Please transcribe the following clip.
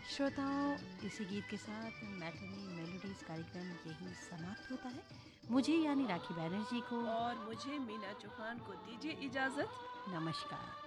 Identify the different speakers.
Speaker 1: श्रोताओं, इसी गीत के साथ मैथिली मेलोडीज़ कार्यक्रम यही समाप्त होता है। मुझे यानी राखी बैनर्जी को
Speaker 2: और मुझे मीना चौहान को दीजिए इजाज़त।
Speaker 1: नमस्कार।